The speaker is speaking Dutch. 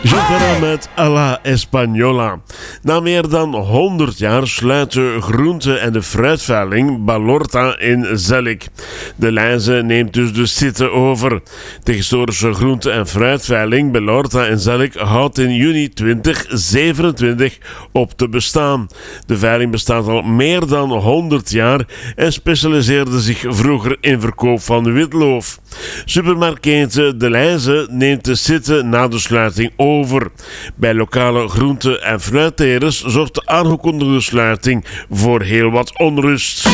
Jokera met A la Española. Na meer dan 100 jaar sluit de groente- en de fruitveiling Balorta in Zellik. De Leize neemt dus de Sitte over. De historische groente- en fruitveiling Balorta in Zellik houdt in juni 2027 op te bestaan. De veiling bestaat al meer dan 100 jaar en specialiseerde zich vroeger in verkoop van witloof. Supermarktketen De Leize neemt de Sitte na de sluiting over. Bij lokale groente- en fruittelers zorgt de aangekondigde sluiting voor heel wat onrust.